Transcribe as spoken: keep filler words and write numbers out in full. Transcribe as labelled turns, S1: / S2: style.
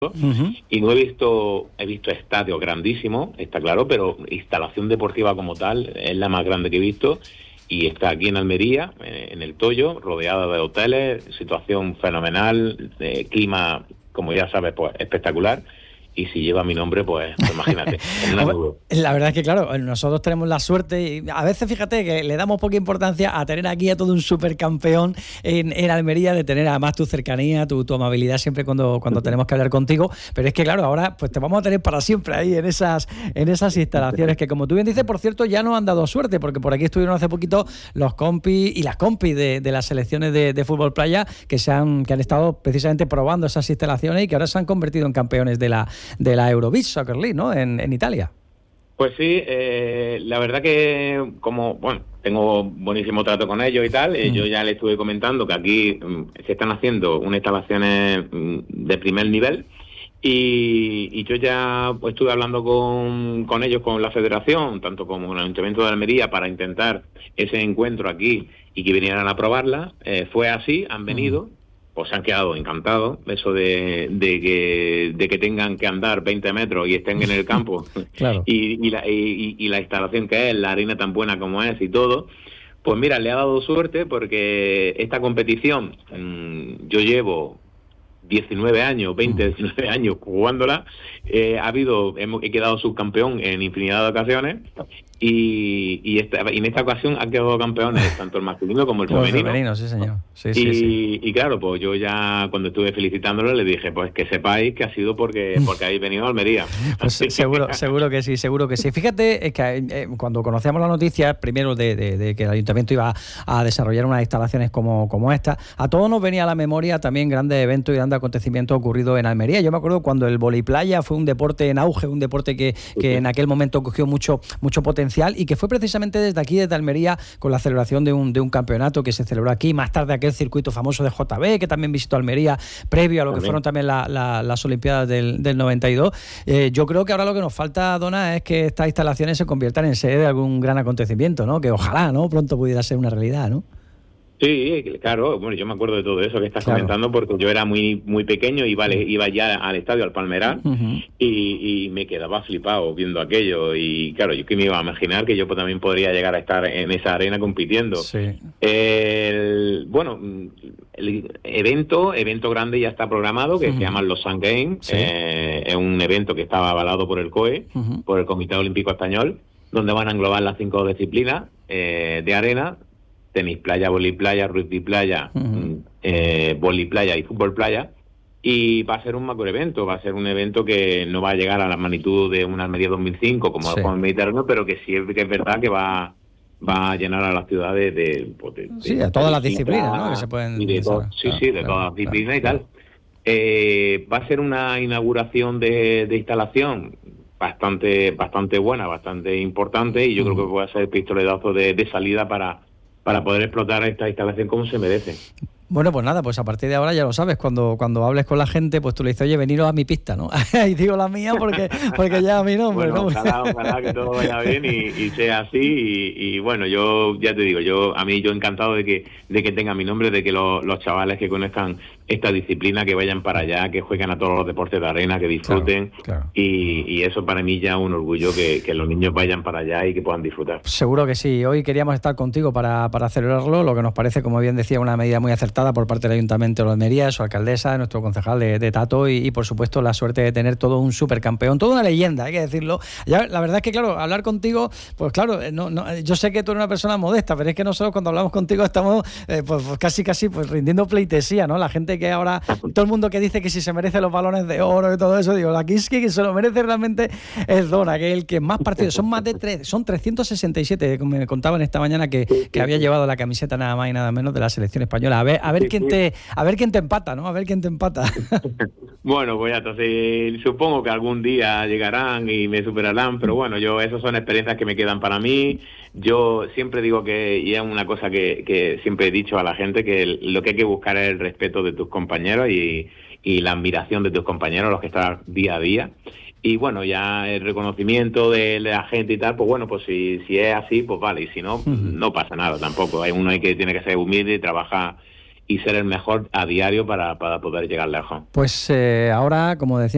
S1: Uh-huh.
S2: Y no he visto, he visto estadios grandísimos, está claro, pero instalación deportiva como tal es la más grande que he visto, y está aquí en Almería, en el Toyo, rodeada de hoteles, situación fenomenal, eh, clima, como ya sabes, pues espectacular. Y si lleva mi nombre, pues, pues imagínate. En una nube.
S1: La verdad es que, claro, nosotros tenemos la suerte, y a veces fíjate que le damos poca importancia a tener aquí a todo un supercampeón en, en Almería, de tener además tu cercanía, tu, tu amabilidad siempre cuando, cuando tenemos que hablar contigo. Pero es que, claro, ahora pues te vamos a tener para siempre ahí en esas, en esas instalaciones que, como tú bien dices, por cierto, ya nos han dado suerte, porque por aquí estuvieron hace poquito los compis y las compis de, de las selecciones de, de fútbol playa que, se han, que han estado precisamente probando esas instalaciones y que ahora se han convertido en campeones de la de la Eurobeach Soccer League, ¿no? En, en Italia.
S2: Pues sí, eh, la verdad que como, bueno, tengo buenísimo trato con ellos y tal, eh, mm. yo ya les estuve comentando que aquí um, se están haciendo unas instalaciones um, de primer nivel, y, y yo ya pues, estuve hablando con, con ellos, con la federación, tanto como el Ayuntamiento de Almería, para intentar ese encuentro aquí y que vinieran a probarla. Eh, fue así, han venido. Mm. Pues se han quedado encantados, eso de, de que de que tengan que andar veinte metros y estén en el campo.
S1: Claro.
S2: y, y, la, y, y la instalación que es, la arena tan buena como es y todo. Pues mira, le ha dado suerte porque esta competición, mmm, yo llevo diecinueve años, veinte, diecinueve años jugándola, eh, ha habido, hemos, he quedado subcampeón en infinidad de ocasiones, y, y, esta, y en esta ocasión han quedado campeones tanto el masculino como el
S1: como
S2: femenino.
S1: El femenino, sí señor. Sí,
S2: y,
S1: sí, sí.
S2: y claro, pues yo ya cuando estuve felicitándolo le dije, pues que sepáis que ha sido porque porque habéis venido a Almería.
S1: Pues seguro, seguro que sí, seguro que sí. Fíjate, es que eh, cuando conocíamos la noticia, primero de, de, de que el Ayuntamiento iba a desarrollar unas instalaciones como, como esta, a todos nos venía a la memoria también grandes eventos y grandes acontecimientos ocurridos en Almería. Yo me acuerdo cuando el voliplaya fue un deporte en auge, un deporte que, que en aquel momento cogió mucho, mucho potencial, y que fue precisamente desde aquí, desde Almería, con la celebración de un, de un campeonato que se celebró aquí, más tarde aquel circuito famoso de J B, que también visitó Almería, previo a lo que fueron también la, la, las Olimpiadas del, del noventa y dos. Eh, yo creo que ahora lo que nos falta, Dona, es que estas instalaciones se conviertan en sede de algún gran acontecimiento, ¿no? Que ojalá, ¿no?, pronto pudiera ser una realidad, ¿no?
S2: Sí, claro, bueno, yo me acuerdo de todo eso que estás claro. comentando, porque yo era muy muy pequeño, iba, uh-huh. iba ya al estadio, al Palmeral, uh-huh. y, y me quedaba flipado viendo aquello, y claro, yo que me iba a imaginar que yo pues, también podría llegar a estar en esa arena compitiendo.
S1: Sí.
S2: El, bueno, el evento, evento grande ya está programado, que uh-huh. se llama los Sun Games, sí. eh, es un evento que estaba avalado por el C O E, uh-huh. por el Comité Olímpico Español, donde van a englobar las cinco disciplinas eh, de arena: tenis playa, vóley playa, rugby playa, uh-huh. eh, vóley playa y fútbol playa. Y va a ser un macro evento, va a ser un evento que no va a llegar a la magnitud de una Almería dos mil cinco como sí. el Mediterráneo, pero que sí es, que es verdad que va va a llenar a las ciudades de, de, de
S1: sí, a todas las disciplinas, ¿no?, que se pueden
S2: y de to- sí, claro, sí, de claro, todas las disciplinas claro, y tal. Claro. Eh, va a ser una inauguración de, de instalación bastante bastante buena, bastante importante, y yo uh-huh. creo que puede ser el pistoletazo de, de salida para para poder explotar esta instalación como se merece.
S1: Bueno, pues nada, pues a partir de ahora ya lo sabes, cuando cuando hables con la gente, pues tú le dices, oye, veniros a mi pista, ¿no? Y digo la mía porque porque ya a mi nombre,
S2: bueno,
S1: ¿no?
S2: ojalá, ojalá que todo vaya bien y, y sea así, y, y bueno, yo ya te digo, yo a mí yo encantado de que de que tenga mi nombre, de que lo, los chavales que conozcan esta disciplina, que vayan para allá, que jueguen a todos los deportes de arena, que disfruten, claro, claro. Y, y eso para mí ya es un orgullo, que, que los niños vayan para allá y que puedan disfrutar.
S1: Seguro que sí. Hoy queríamos estar contigo para, para celebrarlo, lo que nos parece, como bien decía, una medida muy acertada por parte del Ayuntamiento de Almería, de su alcaldesa, de nuestro concejal de, de Tato, y, y por supuesto la suerte de tener todo un supercampeón, toda una leyenda, hay que decirlo. Ya, la verdad es que, claro, hablar contigo, pues claro, no, no, yo sé que tú eres una persona modesta, pero es que nosotros cuando hablamos contigo estamos eh, pues, pues casi casi pues rindiendo pleitesía, ¿no? La gente que ahora, todo el mundo que dice que si se merece los balones de oro y todo eso, digo, aquí es que se lo merece realmente es Dona, que es el que más partidos, son más de tres, son trescientos sesenta y siete, como me contaban esta mañana, que, que había llevado la camiseta nada más y nada menos de la selección española. A ver, a ver quién te, a ver quién te empata, ¿no? A ver quién te empata.
S2: Bueno, pues ya, entonces supongo que algún día llegarán y me superarán, pero bueno, yo esas son experiencias que me quedan para mí. Yo siempre digo que, y es una cosa que, que siempre he dicho a la gente, que el, lo que hay que buscar es el respeto de tus compañeros y, y la admiración de tus compañeros, los que están día a día. Y bueno, ya el reconocimiento de la gente y tal, pues bueno, pues si, si es así, pues vale, y si no, uh-huh. no pasa nada tampoco. Hay uno hay que tiene que ser humilde y trabajar y ser el mejor a diario para, para poder llegar lejos.
S1: Pues eh, ahora, como decía